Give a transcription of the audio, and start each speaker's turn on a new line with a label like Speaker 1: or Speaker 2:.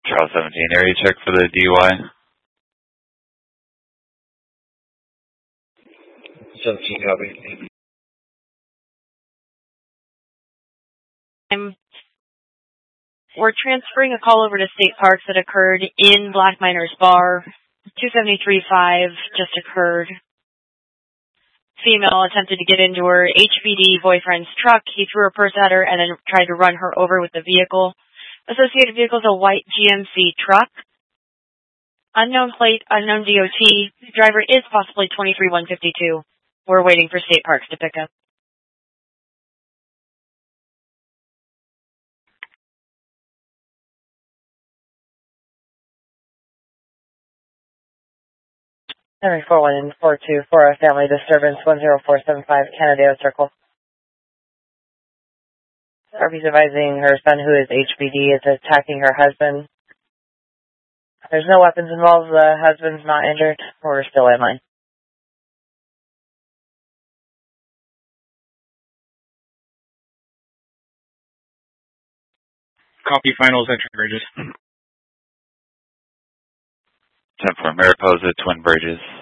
Speaker 1: Trial 17, area check for the DUI.
Speaker 2: 17, copy.
Speaker 3: We're transferring a call over to State Parks that occurred in Black Miners Bar. 273.5 just occurred. Female attempted to get into her HBD boyfriend's truck. He threw her purse at her and then tried to run her over with the vehicle. Associated vehicle is a white GMC truck. Unknown plate, unknown DOT. Driver is possibly 23152. We're waiting for State Parks to pick up. Henry 4142 for a family disturbance 10475 Canadeo Circle. RB's advising her son, who is HBD, is attacking her husband. There's no weapons involved. The husband's not injured. We're still in line.
Speaker 4: Copy finals entry bridges.
Speaker 1: 10 for Mariposa, Twin Bridges.